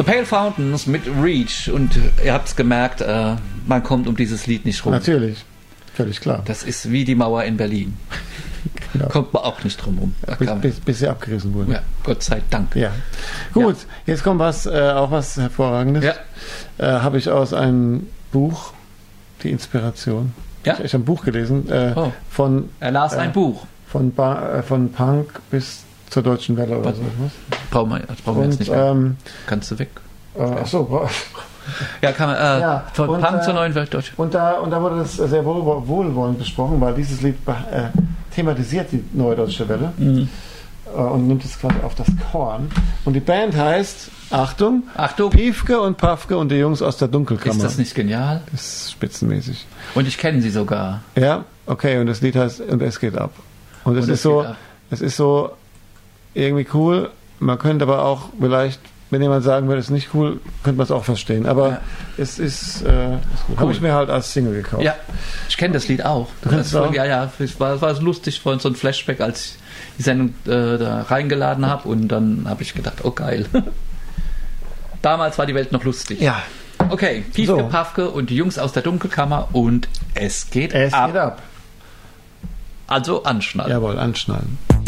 Pale Fountains mit Reach. Und ihr habt es gemerkt, man kommt um dieses Lied nicht rum. Natürlich, völlig klar. Das ist wie die Mauer in Berlin. Genau. Kommt man auch nicht drum rum. Bis sie abgerissen wurde. Ja, Gott sei Dank. Ja. Gut, jetzt kommt auch was Hervorragendes. Ja. Habe ich aus einem Buch, die Inspiration. Ja? Ich habe ein Buch gelesen. Er las ein Buch. Von Punk bis zur Deutschen Welle oder so. Brauchen wir jetzt nicht mehr. Kannst du weg. Achso. Ja, kann man. Von Punk zur Neuen Welt Deutsch. Und da wurde das sehr wohlwollend besprochen, weil dieses Lied thematisiert die Neue Deutsche Welle und nimmt es quasi auf das Korn. Und die Band heißt, Achtung, Piefke und Pafke und die Jungs aus der Dunkelkammer. Ist das nicht genial? Das ist spitzenmäßig. Und ich kenne sie sogar. Ja, okay, und das Lied heißt Und es geht ab. Und es ist so irgendwie cool. Man könnte aber auch vielleicht, wenn jemand sagen würde, es ist nicht cool, könnte man es auch verstehen. Aber es ist cool. Habe ich mir halt als Single gekauft. Ja, ich kenne das Lied auch. Du kennst es auch? Ja, es war lustig, vorhin so ein Flashback, als ich die Sendung da reingeladen habe. Und dann habe ich gedacht, oh geil. Damals war die Welt noch lustig. Ja. Okay, Piefke, Pafke und die Jungs aus der Dunkelkammer und es geht ab. Es geht ab. Also anschnallen. Jawohl, anschnallen.